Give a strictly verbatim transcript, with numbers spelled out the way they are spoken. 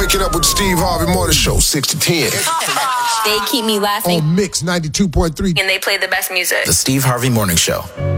Waking up with the Steve Harvey Morning Show, six to ten. They keep me laughing. On Mix ninety-two point three. And they play the best music. The Steve Harvey Morning Show.